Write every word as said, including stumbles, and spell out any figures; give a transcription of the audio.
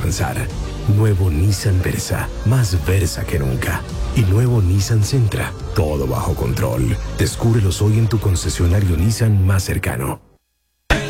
avanzar. Nuevo Nissan Versa, más Versa que nunca. Y nuevo Nissan Sentra, todo bajo control. Descúbrelos hoy en tu concesionario Nissan más cercano.